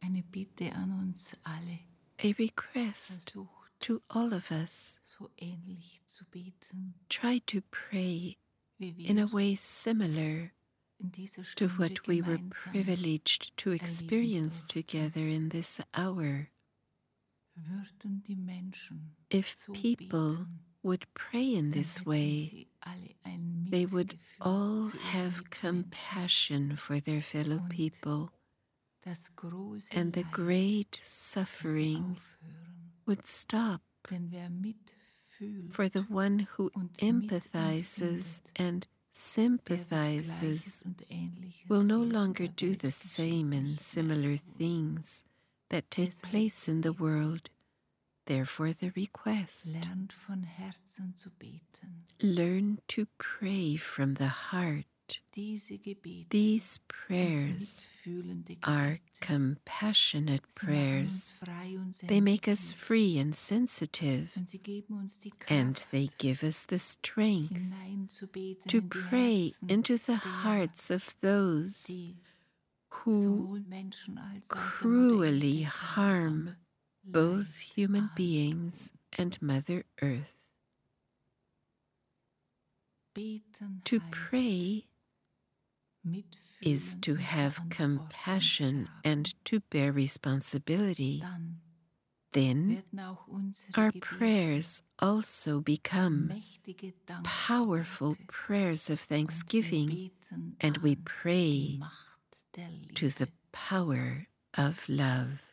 Eine Bitte an uns alle, a request versucht to all of us. so ähnlich zu beten, Try to pray wie in a wir way similar in dieser to Stunde what we were gemeinsam privileged to experience durften. together in this hour. Würden die Menschen If so people beten, would pray in dann this hätten way, sie alle ein they would Mitgefühl all für ihre have Mitmenschen. compassion for their fellow Und people, das große and the Leid great würde suffering aufhören. would stop. Denn wer mitfühlt For the one who und empathizes mitempfindet, and der wird sympathizes Gleiches und Ähnliches will no wie es in longer der do Welt the geschieht, same and nicht mehr similar tun. things that take Deshalb place in the Gebet. world. Therefore the request. Lernt von Herzen zu beten. Learn to pray from the heart. Diese Gebete These sind prayers mitfühlende are Gebete. compassionate Sie machen uns prayers. frei und They make us sensitiv. free and sensitive, Und sie geben uns die and Kraft, they give us the strength hineinzubeten to in die pray Herzen into the derer, hearts of those die who sowohl Menschen als auch der Mutter cruelly Erde harm grausam both Leid human antun. beings and Mother Earth. Beten To heißt, pray mitfühlen is to und have Verantwortung compassion tragen. and to bear responsibility. Dann Then werden auch unsere our Gebete prayers also become mächtige powerful Dankgebete. prayers of Und wir thanksgiving, beten and we an die pray Macht der to the Liebe. power of love.